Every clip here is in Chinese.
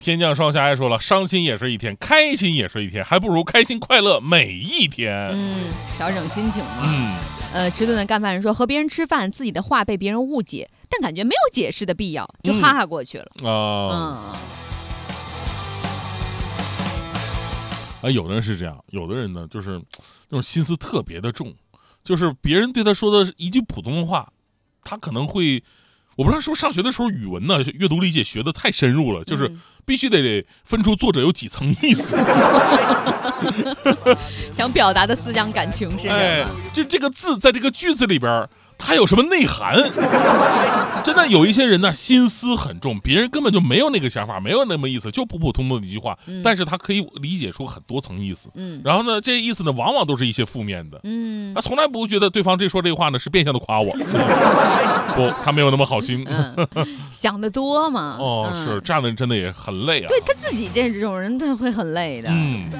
天降双侠也说了，伤心也是一天，开心也是一天，还不如开心快乐每一天。 调整心情嘛。迟钝的干饭人说，和别人吃饭，自己的话被别人误解，但感觉没有解释的必要，就哈哈过去了。 有的人是这样，有的人呢，就是那种心思特别的重，就是别人对他说的一句普通话，他可能会。我不知道是不是上学的时候语文呢阅读理解学的太深入了，就是必须得分出作者有几层意思， 想表达的思想感情是什么？ 就这个字在这个句子里边它有什么内涵？真的有一些人呢，心思很重，别人根本就没有那个想法，没有那么意思，就普普通通的一句话，但是他可以理解出很多层意思。然后呢，这意思呢，往往都是一些负面的。他从来不会觉得对方说这个话呢是变相的夸我，不，他没有那么好心。 想得多嘛。 是这样的人真的也很累啊。 对他自己这种人，他会很累的。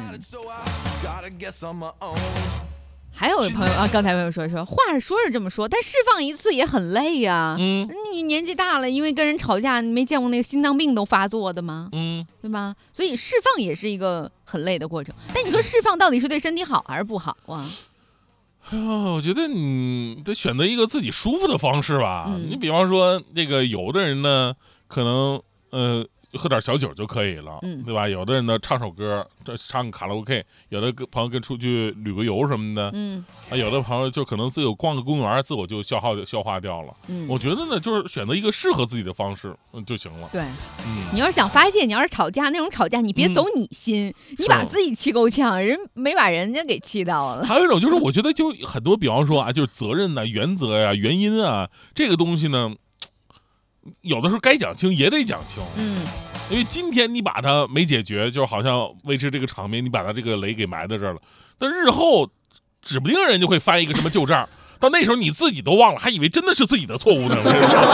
还有朋友刚才朋友说话说是这么说，但释放一次也很累呀。你年纪大了，因为跟人吵架，你没见过那个心脏病都发作的吗？对吧？所以释放也是一个很累的过程。但你说释放到底是对身体好还是不好啊？ 我觉得你得选择一个自己舒服的方式吧。你比方说，这个有的人呢，可能喝点小酒就可以了，对吧？有的人呢唱首歌，唱个卡拉 OK， 有的朋友跟出去旅个游什么的，有的朋友就可能自己逛个公园，自我就消化掉了。我觉得呢，就是选择一个适合自己的方式就行了。 对，你要是想发泄，你要是吵架那种吵架，你别走你心，你把自己气够呛，人没把人家给气到了。 还有一种就是，我觉得就很多，比方说啊，就是责任呐、原则呀、原因啊，这个东西呢。有的时候该讲清也得讲清，因为今天你把它没解决，就好像维持这个场面，你把它这个雷给埋在这儿了。但日后指不定人就会翻一个什么旧账，到那时候你自己都忘了，还以为真的是自己的错误呢。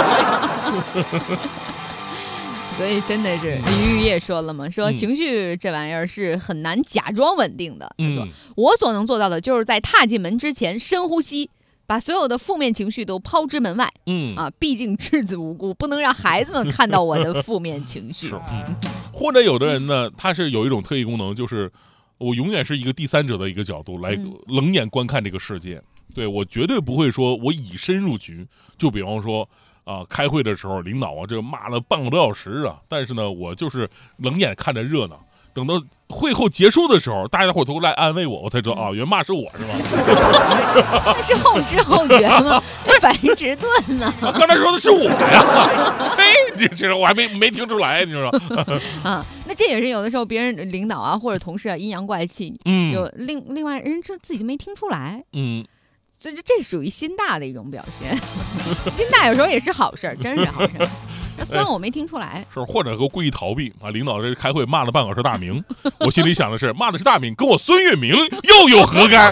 所以真的是李玉也说了嘛，说情绪这玩意儿是很难假装稳定的。我所能做到的就是在踏进门之前深呼吸。把所有的负面情绪都抛之门外，毕竟稚子无辜，不能让孩子们看到我的负面情绪。 或者有的人呢，他是有一种特异功能，就是我永远是一个第三者的一个角度来冷眼观看这个世界。对，我绝对不会说我以身入局。就比方说开会的时候，领导这骂了半个多小时啊，但是呢，我就是冷眼看着热闹。等到会后结束的时候，大家伙都来安慰我，我才知道原骂是我是吧？ 那是后知后觉吗？那反应迟钝呢？ 刚才说的是我呀，这我还没听出来，你说那这也是有的时候别人领导或者同事阴阳怪气，有另外人这自己就没听出来，这属于心大的一种表现。心大有时候也是好事，真是好事。那虽然我没听出来， 是或者故意逃避领导这开会骂了半小时大明，我心里想的是骂的是大明，跟我孙月明又有何干？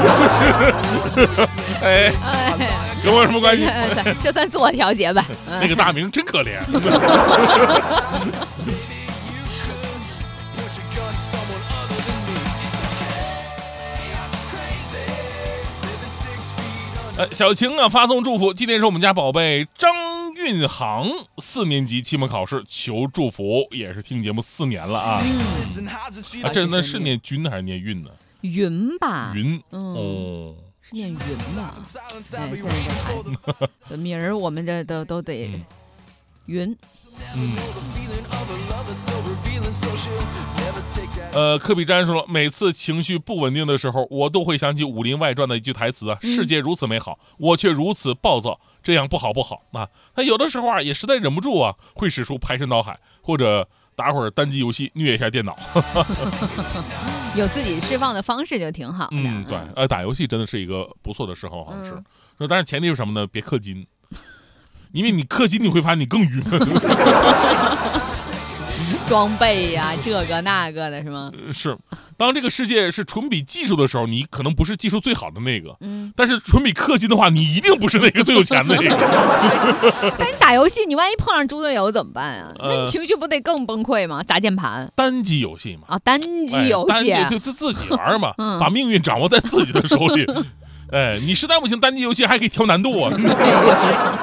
跟我有什么关系？ 这算自我调节吧。 那个大明真可怜。小晴发送祝福，今天是我们家宝贝张运航4年级期末考试，求祝福，也是听节目4年了啊。这那是念军还是念运呢？ 云吧， 云是念云吧？现在这孩子的名儿，我们这都得云。 科比詹说了，每次情绪不稳定的时候，我都会想起《武林外传》的一句台词世界如此美好，我却如此暴躁，这样不好啊。他有的时候也实在忍不住会使出排山倒海，或者打会儿单机游戏虐一下电脑。 有自己释放的方式就挺好的。 对，打游戏真的是一个不错的嗜好，好像是。但是前提是什么呢？别氪金，因为你氪金你会发现你更晕。 装备这个那个的是吗？ 是，当这个世界是纯比技术的时候，你可能不是技术最好的那个，但是纯比氪金的话，你一定不是那个最有钱的那个。 但你打游戏，你万一碰上猪队友怎么办啊？那你情绪不得更崩溃吗？砸键盘， 单机游戏嘛， 单机游戏就自己玩嘛，把命运掌握在自己的手里。你实在不行，单机游戏还可以调难度啊。